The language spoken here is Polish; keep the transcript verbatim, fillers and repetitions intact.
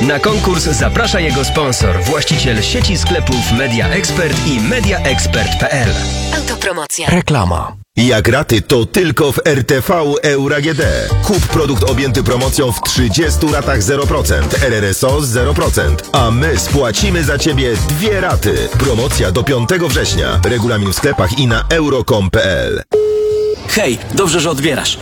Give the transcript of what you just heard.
Na konkurs zaprasza jego sponsor, właściciel sieci sklepów Media Expert i media expert kropka p l. Autopromocja. Reklama. Jak raty, to tylko w R T V Euro A G D. Kup produkt objęty promocją w trzydziestu ratach zero procent, R R S O zero procent, a my spłacimy za Ciebie dwie raty. Promocja do piątego września. Regulamin w sklepach i na euro kropka com kropka p l. Hej, dobrze, że odbierasz.